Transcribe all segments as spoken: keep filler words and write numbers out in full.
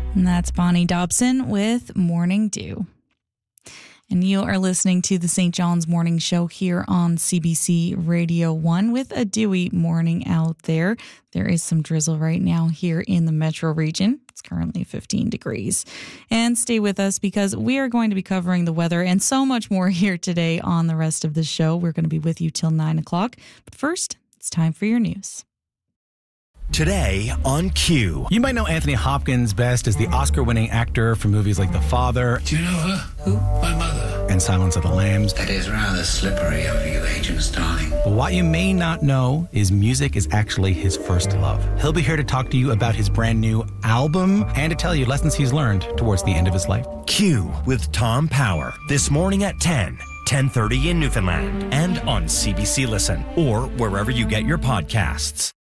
And that's Bonnie Dobson with Morning Dew. And you are listening to the Saint John's Morning Show here on C B C Radio one with a dewy morning out there. There is some drizzle right now here in the metro region. It's currently fifteen degrees. And stay with us because we are going to be covering the weather and so much more here today on the rest of the show. We're going to be with you till nine o'clock. But first, it's time for your news. Today on Q. You might know Anthony Hopkins best as the Oscar-winning actor for movies like The Father. Do you know her? Who? My mother. And Silence of the Lambs. That is rather slippery of you, Agent Starling. But what you may not know is music is actually his first love. He'll be here to talk to you about his brand new album and to tell you lessons he's learned towards the end of his life. Q with Tom Power. This morning at ten. ten thirty in Newfoundland and on C B C Listen or wherever you get your podcasts.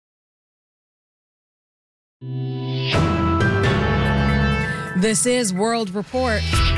This is World Report.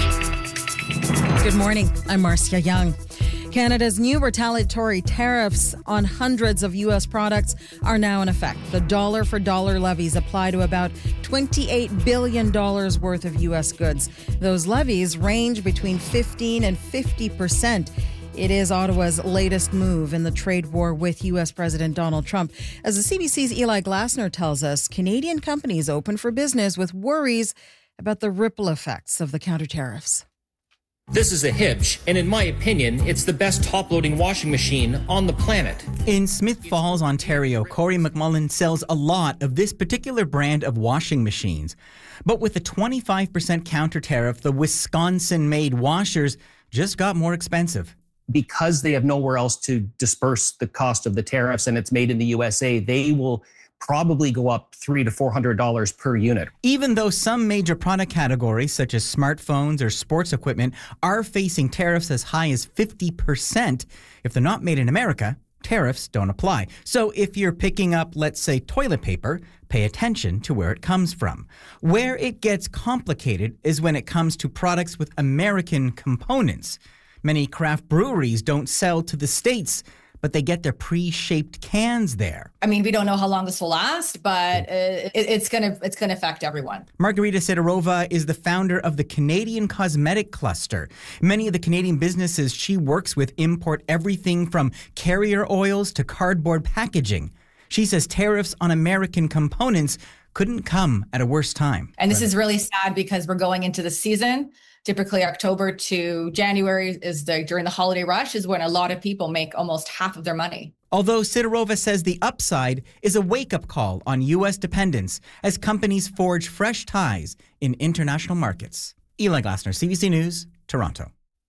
Good morning. I'm Marcia Young. Canada's new retaliatory tariffs on hundreds of U S products are now in effect. The dollar-for-dollar levies apply to about twenty-eight billion dollars worth of U S goods. Those levies range between fifteen and fifty percent. It is Ottawa's latest move in the trade war with U S President Donald Trump. As the C B C's Eli Glasner tells us, Canadian companies open for business with worries about the ripple effects of the counter tariffs. This is a Hibsch, and in my opinion, it's the best top-loading washing machine on the planet. In Smith Falls, Ontario, Corey McMullen sells a lot of this particular brand of washing machines. But with the twenty-five percent counter tariff, the Wisconsin-made washers just got more expensive. Because they have nowhere else to disperse the cost of the tariffs and it's made in the U S A, they will probably go up three to four hundred dollars per unit. Even though some major product categories, such as smartphones or sports equipment, are facing tariffs as high as fifty percent, if they're not made in America, tariffs don't apply. So if you're picking up, let's say, toilet paper, pay attention to where it comes from. Where it gets complicated is when it comes to products with American components. Many craft breweries don't sell to the States, but they get their pre-shaped cans there. I mean, we don't know how long this will last, but it, it's going to it's going to affect everyone. Margarita Sidorova is the founder of the Canadian Cosmetic Cluster. Many of the Canadian businesses she works with import everything from carrier oils to cardboard packaging. She says tariffs on American components couldn't come at a worse time. And this is really sad because we're going into the season. Typically, October to January is the during the holiday rush is when a lot of people make almost half of their money. Although Sidorova says the upside is a wake-up call on U S dependence as companies forge fresh ties in international markets. Eli Glasner, C B C News, Toronto.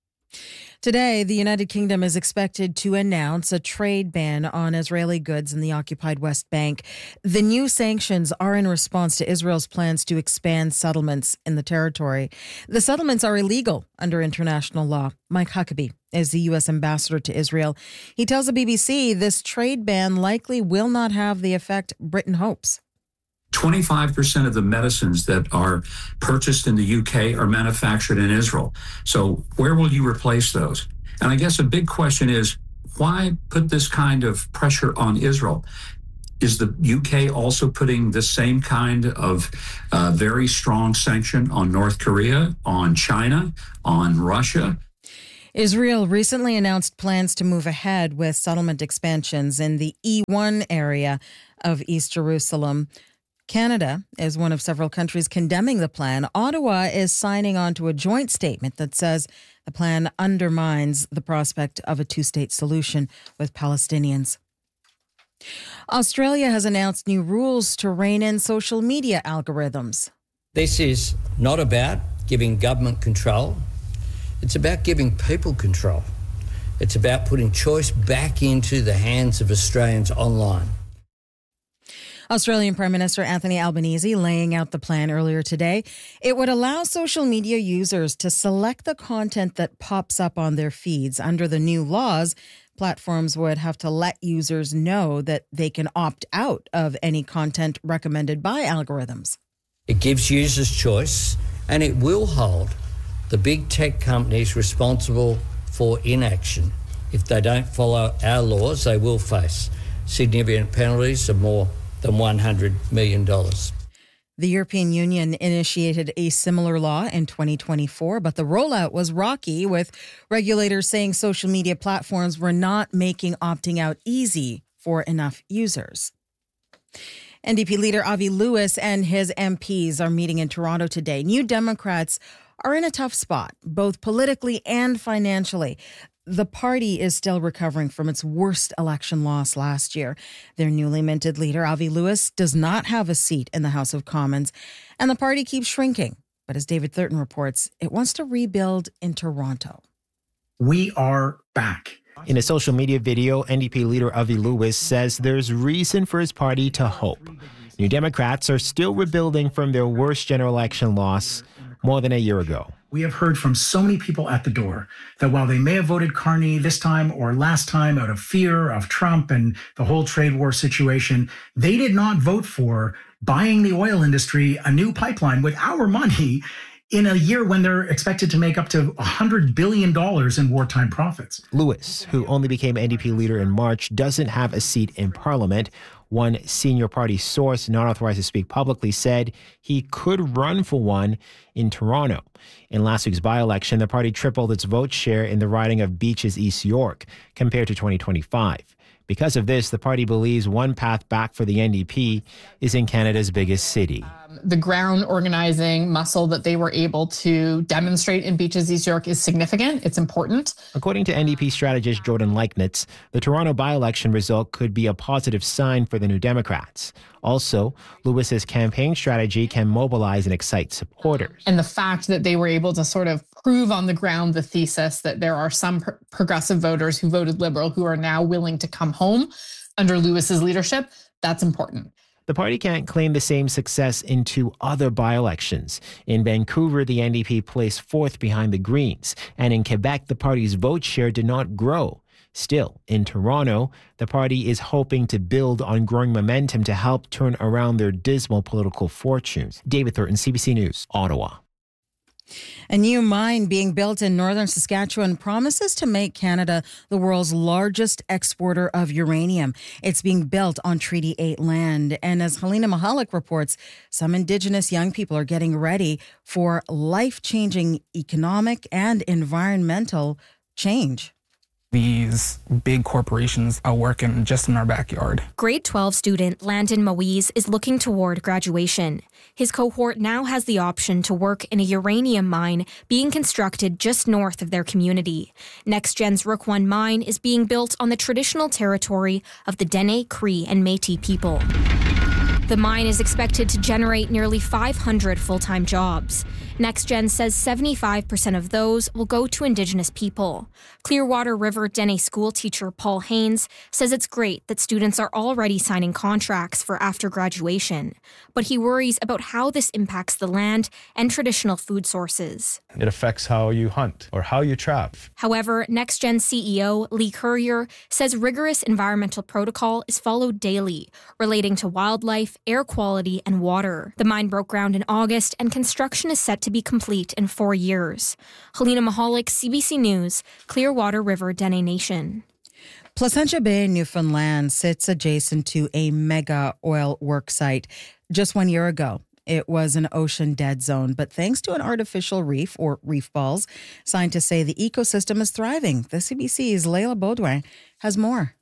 Today, the United Kingdom is expected to announce a trade ban on Israeli goods in the occupied West Bank. The new sanctions are in response to Israel's plans to expand settlements in the territory. The settlements are illegal under international law. Mike Huckabee is the U S ambassador to Israel. He tells the B B C this trade ban likely will not have the effect Britain hopes. twenty-five percent of the medicines that are purchased in the U K are manufactured in Israel. So where will you replace those? And I guess a big question is, why put this kind of pressure on Israel? Is the U K also putting the same kind of uh, very strong sanction on North Korea, on China, on Russia? Israel recently announced plans to move ahead with settlement expansions in the E one area of East Jerusalem. Canada is one of several countries condemning the plan. Ottawa is signing on to a joint statement that says the plan undermines the prospect of a two-state solution with Palestinians. Australia has announced new rules to rein in social media algorithms. This is not about giving government control. It's about giving people control. It's about putting choice back into the hands of Australians online. Australian Prime Minister Anthony Albanese laying out the plan earlier today. It would allow social media users to select the content that pops up on their feeds. Under the new laws, platforms would have to let users know that they can opt out of any content recommended by algorithms. It gives users choice, and it will hold the big tech companies responsible for inaction. If they don't follow our laws, they will face significant penalties of more than one hundred million dollars. The European Union initiated a similar law in twenty twenty-four, but the rollout was rocky, with regulators saying social media platforms were not making opting out easy for enough users. N D P leader Avi Lewis and his M Ps are meeting in Toronto today. New Democrats are in a tough spot, both politically and financially. The party is still recovering from its worst election loss last year. Their newly minted leader, Avi Lewis, does not have a seat in the House of Commons, and the party keeps shrinking. But as David Thurton reports, it wants to rebuild in Toronto. We are back. In a social media video, N D P leader Avi Lewis says there's reason for his party to hope. New Democrats are still rebuilding from their worst general election loss more than a year ago. We have heard from so many people at the door that while they may have voted Carney this time or last time out of fear of Trump and the whole trade war situation, they did not vote for buying the oil industry a new pipeline with our money in a year when they're expected to make up to one hundred billion dollars in wartime profits. Lewis, who only became N D P leader in March, doesn't have a seat in Parliament. One senior party source, not authorized to speak publicly, said he could run for one in Toronto. In last week's by-election, the party tripled its vote share in the riding of Beaches East York compared to twenty twenty-five. Because of this, the party believes one path back for the N D P is in Canada's biggest city. Um, the ground organizing muscle that they were able to demonstrate in Beaches East York is significant. It's important. According to N D P strategist Jordan Leichnitz, the Toronto by-election result could be a positive sign for the New Democrats. Also, Lewis's campaign strategy can mobilize and excite supporters. And the fact that they were able to sort of prove on the ground the thesis that there are some pr- progressive voters who voted Liberal who are now willing to come home under Lewis's leadership, that's important. The party can't claim the same success in two other by-elections. In Vancouver, the N D P placed fourth behind the Greens, and in Quebec, the party's vote share did not grow. Still, in Toronto, the party is hoping to build on growing momentum to help turn around their dismal political fortunes. David Thurton, C B C News, Ottawa. A new mine being built in northern Saskatchewan promises to make Canada the world's largest exporter of uranium. It's being built on Treaty eight land. And as Helena Mahalik reports, some Indigenous young people are getting ready for life-changing economic and environmental change. These big corporations are working just in our backyard. Grade twelve student Landon Moise is looking toward graduation. His cohort now has the option to work in a uranium mine being constructed just north of their community. NextGen's Rook one mine is being built on the traditional territory of the Dene, Cree, and Métis people. The mine is expected to generate nearly five hundred full-time jobs. NextGen says seventy-five percent of those will go to Indigenous people. Clearwater River Dene school teacher Paul Haynes says it's great that students are already signing contracts for after graduation, but he worries about how this impacts the land and traditional food sources. It affects how you hunt or how you trap. However, NextGen C E O Lee Currier says rigorous environmental protocol is followed daily, relating to wildlife, air quality, and water. The mine broke ground in August, and construction is set to be complete in four years. Helena Mahalik, C B C News, Clearwater River Dene Nation. Placentia Bay, Newfoundland sits adjacent to a mega oil work site. Just one year ago, it was an ocean dead zone, but thanks to an artificial reef, or reef balls, scientists say the ecosystem is thriving. The C B C's Leila Baudouin has more.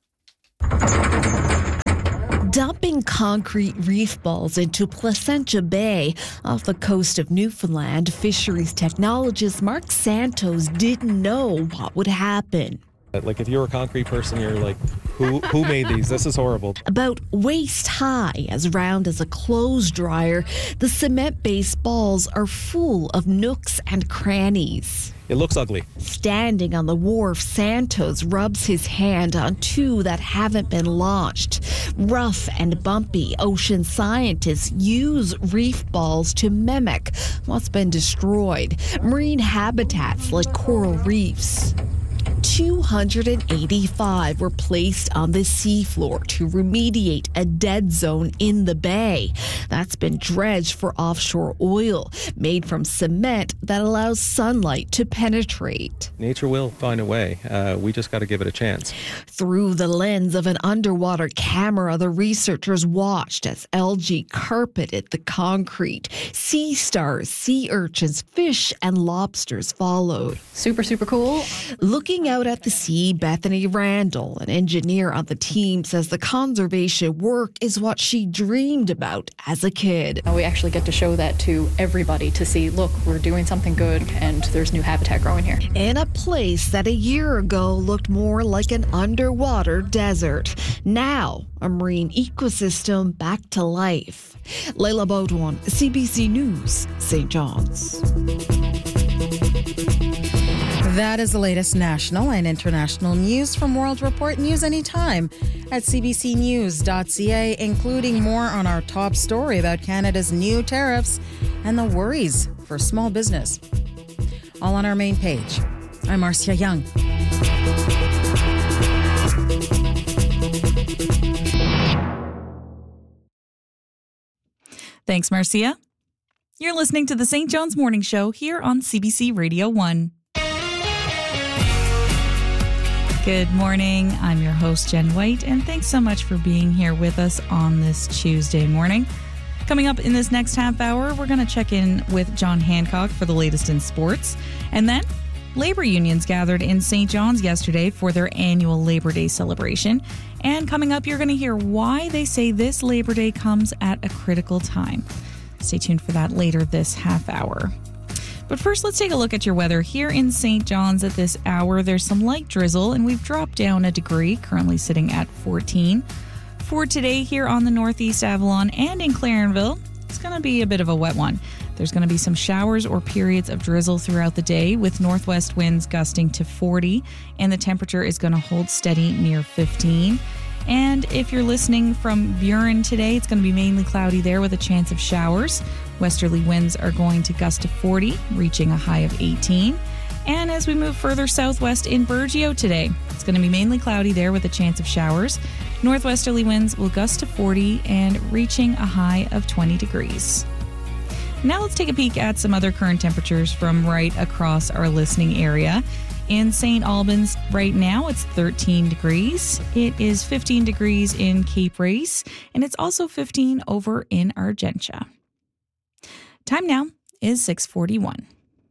Dumping concrete reef balls into Placentia Bay off the coast of Newfoundland, fisheries technologist Mark Santos didn't know what would happen. Like if you're a concrete person, you're like, who who made these? This is horrible. About waist high, as round as a clothes dryer, the cement-based balls are full of nooks and crannies. It looks ugly. Standing on the wharf, Santos rubs his hand on two that haven't been launched. Rough and bumpy, ocean scientists use reef balls to mimic what's been destroyed. Marine habitats like coral reefs. two hundred eighty-five were placed on the seafloor to remediate a dead zone in the bay. That's been dredged for offshore oil, made from cement that allows sunlight to penetrate. Nature will find a way. Uh, we just got to give it a chance. Through the lens of an underwater camera, the researchers watched as algae carpeted the concrete. Sea stars, sea urchins, fish, and lobsters followed. Super, super cool. Looking out at the sea, Bethany Randall, an engineer on the team, says the conservation work is what she dreamed about as a kid. We actually get to show that to everybody to see, look, we're doing something good and there's new habitat growing here. In a place that a year ago looked more like an underwater desert. Now, a marine ecosystem back to life. Layla Baudouin, C B C News, Saint John's. That is the latest national and international news from World Report. News anytime at c b c news dot c a, including more on our top story about Canada's new tariffs and the worries for small business. All on our main page. I'm Marcia Young. Thanks, Marcia. You're listening to the Saint John's Morning Show here on C B C Radio one. Good morning. I'm your host, Jen White, and thanks so much for being here with us on this Tuesday morning. Coming up in this next half hour, we're going to check in with John Hancock for the latest in sports. And then, labor unions gathered in Saint John's yesterday for their annual Labor Day celebration. And coming up, you're going to hear why they say this Labor Day comes at a critical time. Stay tuned for that later this half hour. But first, let's take a look at your weather here in Saint John's at this hour. There's some light drizzle, and we've dropped down a degree, currently sitting at fourteen. For today here on the Northeast Avalon and in Clarenville, it's going to be a bit of a wet one. There's going to be some showers or periods of drizzle throughout the day with northwest winds gusting to forty, and the temperature is going to hold steady near fifteen. And if you're listening from Buren today, it's going to be mainly cloudy there with a chance of showers. Westerly winds are going to gust to forty, reaching a high of eighteen. And as we move further southwest in Burgeo today, it's going to be mainly cloudy there with a chance of showers. Northwesterly winds will gust to forty and reaching a high of twenty degrees. Now let's take a peek at some other current temperatures from right across our listening area. In Saint Albans right now, it's thirteen degrees. It is fifteen degrees in Cape Race, and it's also fifteen over in Argentia. Time now is six forty-one.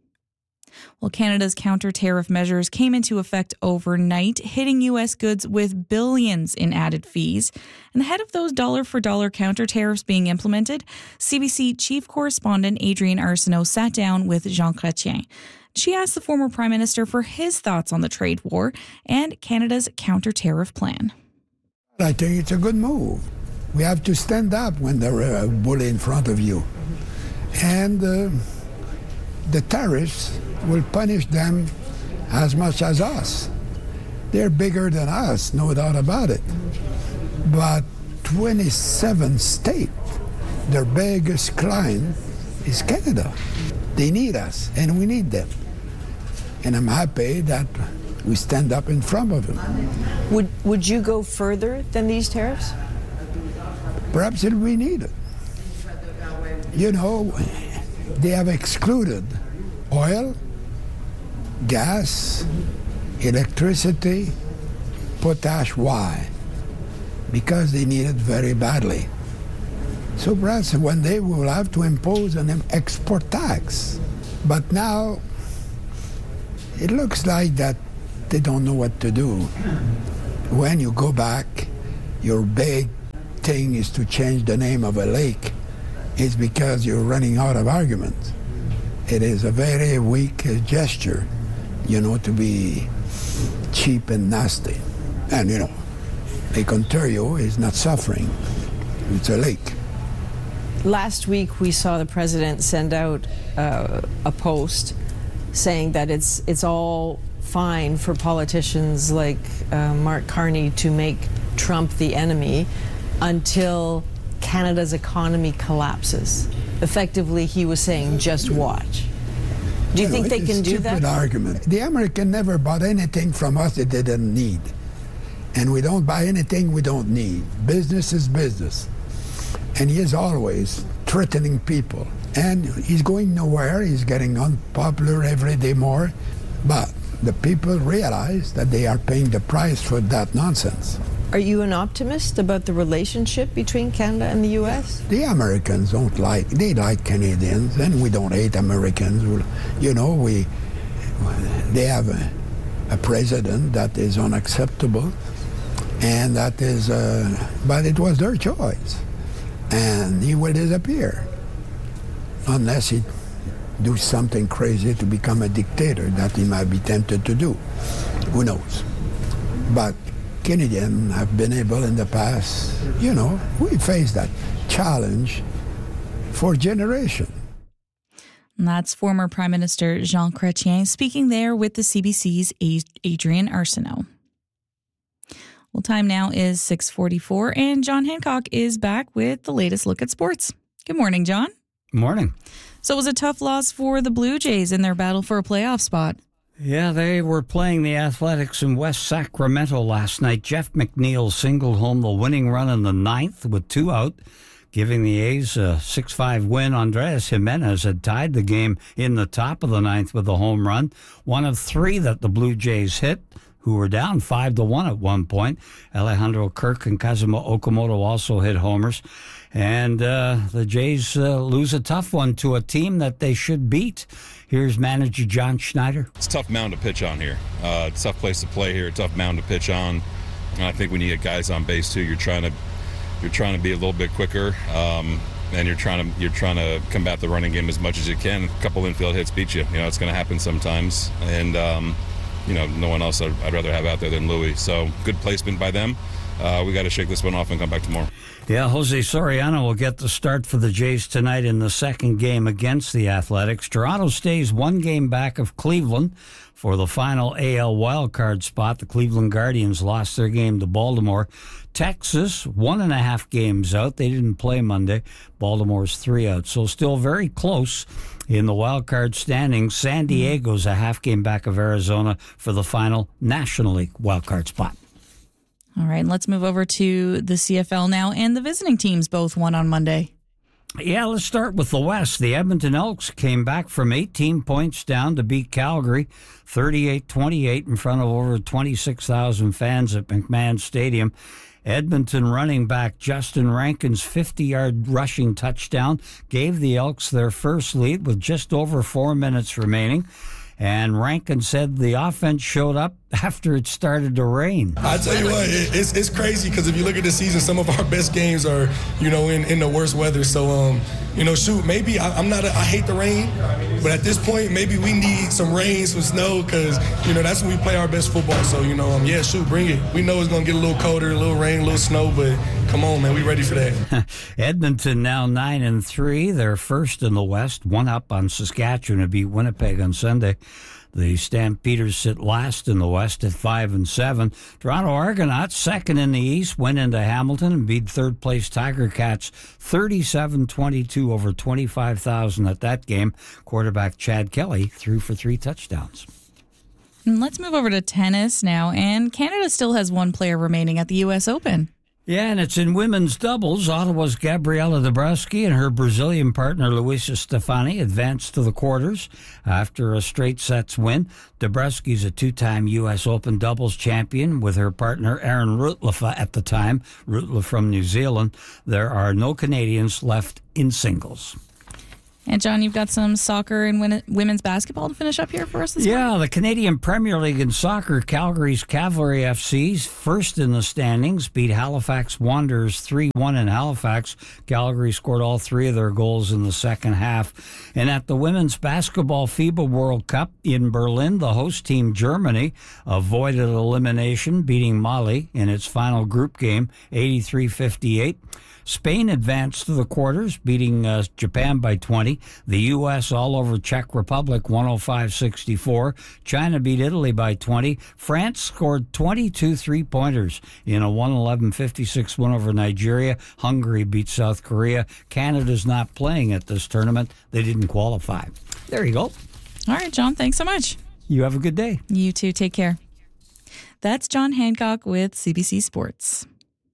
Well, Canada's counter-tariff measures came into effect overnight, hitting U S goods with billions in added fees. And ahead of those dollar-for-dollar counter-tariffs being implemented, C B C Chief Correspondent Adrienne Arsenault sat down with Jean Chrétien. She asked the former Prime Minister for his thoughts on the trade war and Canada's counter-tariff plan. I think it's a good move. We have to stand up when there are a bully in front of you. And uh, the tariffs will punish them as much as us. They're bigger than us, no doubt about it. But twenty-seven states, their biggest client is Canada. They need us, and we need them. And I'm happy that we stand up in front of them. Would would you go further than these tariffs? Perhaps it'll be needed. You know, they have excluded oil, gas, electricity, potash. Why? Because they need it very badly. So perhaps one day we will have to impose an export tax. But now it looks like that they don't know what to do. When you go back, your big thing is to change the name of a lake. It's because you're running out of arguments. It is a very weak uh, gesture, you know, to be cheap and nasty. And, you know, Lake Ontario is not suffering. It's a lake. Last week, we saw the president send out uh, a post saying that it's it's all fine for politicians like uh, Mark Carney to make Trump the enemy until Canada's economy collapses. Effectively, he was saying, just watch. Do you, you think know, they it's can a do stupid that? argument. The American never bought anything from us that they didn't need. And we don't buy anything we don't need. Business is business. And he is always threatening people. And he's going nowhere. He's getting unpopular every day more. But the people realize that they are paying the price for that nonsense. Are you an optimist about the relationship between Canada and the U S? The Americans don't like, they like Canadians, and we don't hate Americans. You know, we, they have a, a president that is unacceptable, and that is, uh, but it was their choice. And he will disappear unless he do something crazy to become a dictator that he might be tempted to do. Who knows? But Canadians have been able in the past, you know, we faced that challenge for generations. And that's former Prime Minister Jean Chrétien speaking there with the C B C's Adrian Arsenault. Well, time now is six forty-four, and John Hancock is back with the latest look at sports. Good morning, John. Morning. So it was a tough loss for the Blue Jays in their battle for a playoff spot. Yeah, they were playing the Athletics in West Sacramento last night. Jeff McNeil singled home the winning run in the ninth with two out, giving the A's a six five win. Andres Jimenez had tied the game in the top of the ninth with a home run, one of three that the Blue Jays hit, who were down five to one at one point. Alejandro Kirk and Kazuma Okamoto also hit homers. And uh, the Jays uh, lose a tough one to a team that they should beat. Here's manager John Schneider. It's a tough mound to pitch on here. Uh, it's a tough place to play here. A tough mound to pitch on. And I think when you get guys on base too, you're trying to you're trying to be a little bit quicker, um, and you're trying to you're trying to combat the running game as much as you can. A couple infield hits beat you. You know, it's going to happen sometimes. And um, you know, no one else I'd, I'd rather have out there than Louis. So good placement by them. Uh, we got to shake this one off and come back tomorrow. Yeah, Jose Soriano will get the start for the Jays tonight in the second game against the Athletics. Toronto stays one game back of Cleveland for the final A L wildcard spot. The Cleveland Guardians lost their game to Baltimore. Texas, one and a half games out. They didn't play Monday. Baltimore's three out. So still very close in the wildcard standings. San Diego's a half game back of Arizona for the final National League wildcard spot. All right, let's move over to the C F L now, and the visiting teams both won on Monday. Yeah, let's start with the West. The Edmonton Elks came back from eighteen points down to beat Calgary thirty-eight twenty-eight in front of over twenty-six thousand fans at McMahon Stadium. Edmonton running back Justin Rankin's fifty-yard rushing touchdown gave the Elks their first lead with just over four minutes remaining. And Rankin said the offense showed up after it started to rain. I tell you what, it, it's it's crazy because if you look at the season, some of our best games are, you know, in, in the worst weather. So, um, you know, shoot, maybe I, I'm not, a, I hate the rain, but at this point, maybe we need some rain, some snow, because, you know, that's when we play our best football. So, you know, um, yeah, shoot, bring it. We know it's going to get a little colder, a little rain, a little snow, but come on, man, we ready for that. Edmonton now nine and three. They're first in the West, one up on Saskatchewan to beat Winnipeg on Sunday. The Stampeders sit last in the West at five and seven. Toronto Argonauts second in the East went into Hamilton and beat third place Tiger Cats thirty-seven twenty-two over twenty-five thousand at that game. Quarterback Chad Kelly threw for three touchdowns. And let's move over to tennis now, and Canada still has one player remaining at the U S Open. Yeah, and it's in women's doubles. Ottawa's Gabriela Dabrowski and her Brazilian partner Luisa Stefani advanced to the quarters after a straight sets win. Dabrowski's a two-time U S Open doubles champion with her partner Aaron Rutleff at the time, Rutleff from New Zealand. There are no Canadians left in singles. And, John, you've got some soccer and win- women's basketball to finish up here for us this morning? Yeah, the Canadian Premier League in soccer, Calgary's Cavalry F C's first in the standings, beat Halifax Wanderers three one in Halifax. Calgary scored all three of their goals in the second half. And at the women's basketball FIBA World Cup in Berlin, the host team Germany avoided elimination, beating Mali in its final group game eighty-three fifty-eight. Spain advanced to the quarters, beating uh, Japan by twenty. The U S all over Czech Republic, one oh five sixty-four. China beat Italy by twenty. France scored twenty-two three-pointers in a one eleven fifty-six win over Nigeria. Hungary beat South Korea. Canada's not playing at this tournament. They didn't qualify. There you go. All right, John, thanks so much. You have a good day. You too. Take care. That's John Hancock with C B C Sports.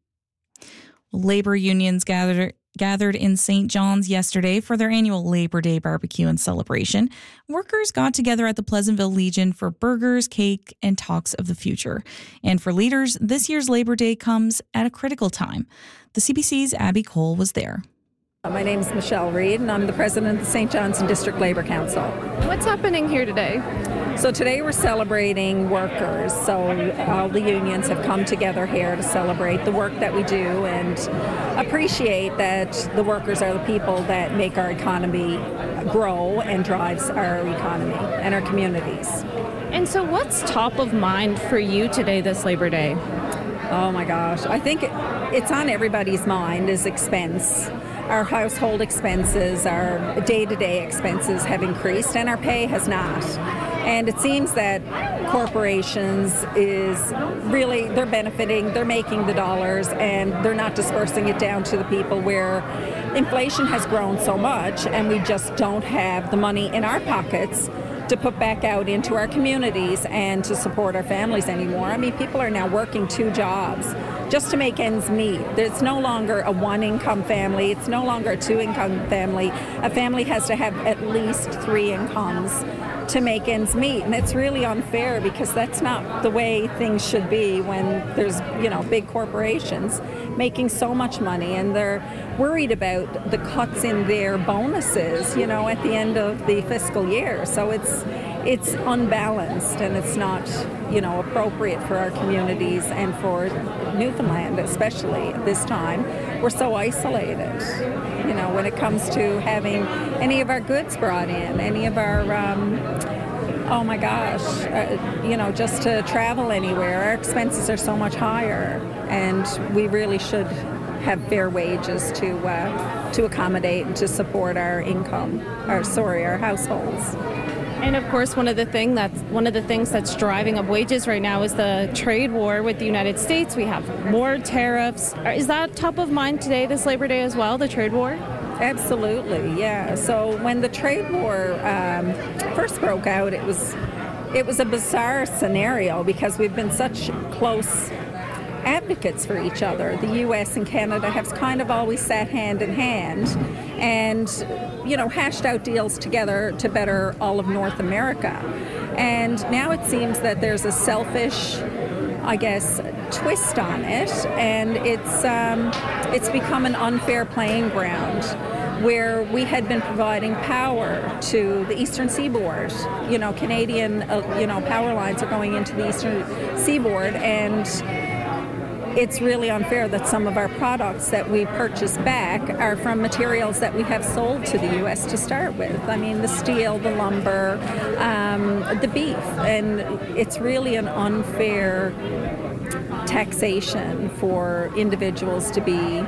Labor unions gathered gathered in Saint John's yesterday for their annual Labor Day barbecue and celebration. Workers got together at the Pleasantville Legion for burgers, cake, and talks of the future. And for leaders, this year's Labor Day comes at a critical time. The C B C's Abby Cole was there. My name is Michelle Reed, and I'm the president of the Saint John's and District Labor Council. What's happening here today? So today we're celebrating workers. So all the unions have come together here to celebrate the work that we do and appreciate that the workers are the people that make our economy grow and drives our economy and our communities. And so what's top of mind for you today, this Labor Day? Oh my gosh, I think it's on everybody's mind is expense. Our household expenses, our day-to-day expenses have increased and our pay has not. And it seems that corporations is really, they're benefiting, they're making the dollars, and they're not dispersing it down to the people where inflation has grown so much and we just don't have the money in our pockets to put back out into our communities and to support our families anymore. I mean, people are now working two jobs just to make ends meet. It's no longer a one-income family. It's no longer a two-income family. A family has to have at least three incomes to make ends meet. And it's really unfair because that's not the way things should be when there's, you know, big corporations making so much money and they're worried about the cuts in their bonuses, you know, at the end of the fiscal year. So it's it's unbalanced and it's not, you know, appropriate for our communities and for Newfoundland, especially at this time. We're so isolated, you know, when it comes to having any of our goods brought in, any of our, um, oh my gosh, uh, you know, just to travel anywhere, our expenses are so much higher and we really should have fair wages to uh, to accommodate and to support our income, or sorry, our households. And of course, one of the thing that's one of the things that's driving up wages right now is the trade war with the United States. We have more tariffs. Is that top of mind today, this Labor Day as well, the trade war? Absolutely, yeah. So when the trade war um, first broke out, it was it was a bizarre scenario because we've been such close advocates for each other. The U S and Canada have kind of always sat hand in hand and, you know, hashed out deals together to better all of North America. And now it seems that there's a selfish, I guess, twist on it, and it's um, it's become an unfair playing ground where we had been providing power to the Eastern Seaboard. You know, Canadian, uh, you know, power lines are going into the Eastern Seaboard, and it's really unfair that some of our products that we purchase back are from materials that we have sold to the U S to start with. I mean, the steel, the lumber, um, the beef, and it's really an unfair taxation for individuals to be,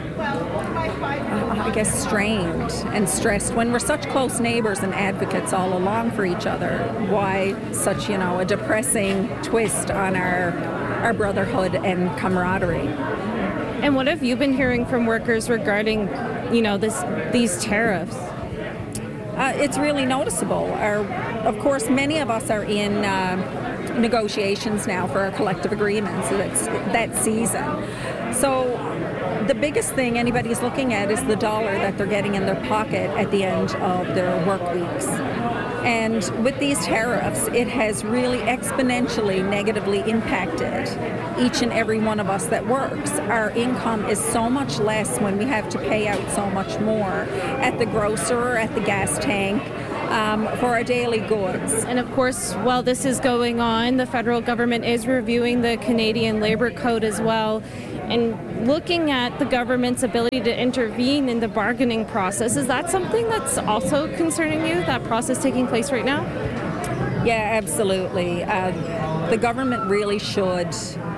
uh, I guess, strained and stressed when we're such close neighbors and advocates all along for each other. Why such, you know, a depressing twist on our our brotherhood and camaraderie? And what have you been hearing from workers regarding, you know, this these tariffs? Uh, it's really noticeable. Our, of course, many of us are in uh, negotiations now for our collective agreements that's, that season. So the biggest thing anybody's looking at is the dollar that they're getting in their pocket at the end of their work weeks. And with these tariffs, it has really exponentially negatively impacted each and every one of us that works. Our income is so much less when we have to pay out so much more at the grocer or at the gas tank um, for our daily goods. And of course, while this is going on, the federal government is reviewing the Canadian Labor Code as well, and looking at the government's ability to intervene in the bargaining process. Is that something that's also concerning you, that process taking place right now? Yeah, absolutely. Uh, the government really should,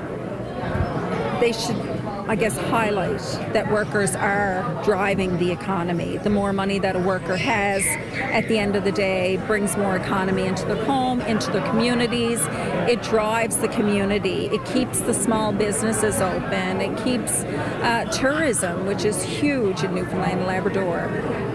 they should, I guess, highlight that workers are driving the economy. The more money that a worker has at the end of the day brings more economy into their home, into their communities. It drives the community. It keeps the small businesses open. It keeps uh, tourism, which is huge in Newfoundland and Labrador.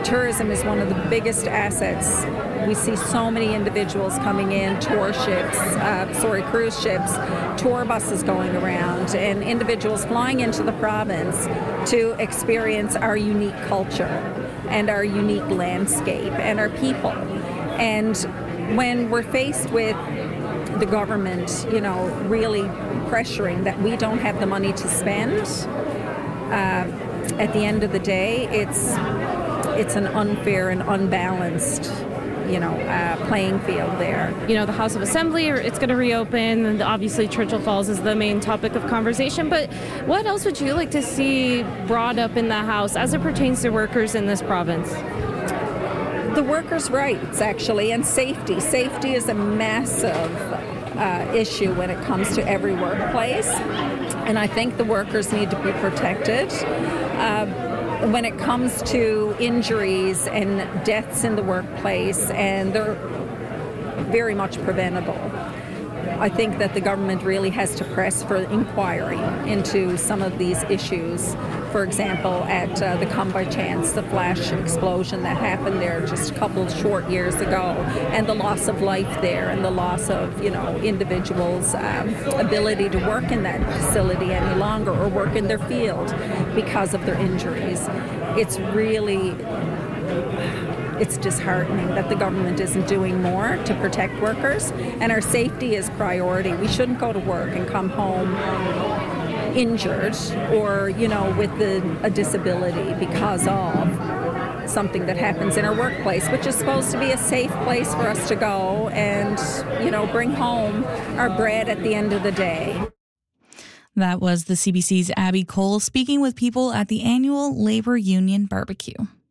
tourism is one of the biggest assets. We see so many individuals coming in, tour ships, uh, sorry, cruise ships, tour buses going around, and individuals flying into the province to experience our unique culture and our unique landscape and our people. And when we're faced with the government, you know, really pressuring that we don't have the money to spend, uh, at the end of the day, it's it's an unfair and unbalanced, you know, uh, playing field there. You know, the House of Assembly, it's going to reopen, and obviously Churchill Falls is the main topic of conversation. But what else would you like to see brought up in the House as it pertains to workers in this province? The workers' rights, actually, and safety. Safety is a massive uh, issue when it comes to every workplace, and I think the workers need to be protected. Uh, when it comes to injuries and deaths in the workplace, and they're very much preventable, I think that the government really has to press for inquiry into some of these issues. For example, at uh, the Come By Chance, the flash explosion that happened there just a couple short years ago, and the loss of life there, and the loss of, you know, individuals' um, ability to work in that facility any longer or work in their field because of their injuries. It's really, it's disheartening that the government isn't doing more to protect workers, and our safety is priority. We shouldn't go to work and come home injured or, you know, with the, a disability because of something that happens in our workplace, which is supposed to be a safe place for us to go and, you know, bring home our bread at the end of the day. That was the C B C's Abby Cole speaking with people at the annual Labor Union Barbecue.